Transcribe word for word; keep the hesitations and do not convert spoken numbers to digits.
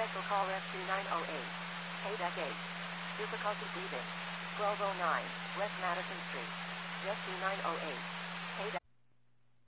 Cancel call S two nine oh eight. Payback eight. Difficulty breathing. twelve oh nine West Madison Street.